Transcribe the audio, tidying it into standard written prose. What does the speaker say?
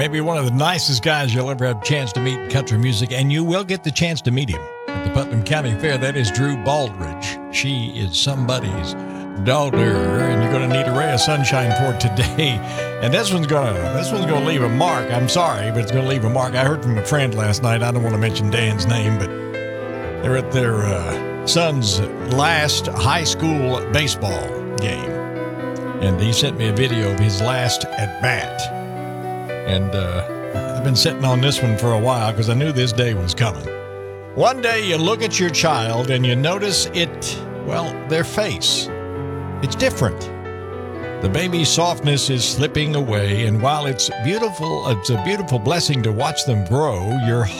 Maybe one of the nicest guys you'll ever have a chance to meet in country music, and you will get the chance to meet him at the Putnam County Fair. That is Drew Baldridge. She is somebody's daughter, and you're going to need a ray of sunshine for today. And this one's gonna leave a mark. I'm sorry, but it's going to leave a mark. I heard from a friend last night. I don't want to mention Dan's name, but they're at their son's last high school baseball game, and he sent me a video of his last at bat. And I've been sitting on this one for a while because I knew this day was coming. One day you look at your child and you notice their face. It's different. The baby's softness is slipping away, and while it's a beautiful blessing to watch them grow, your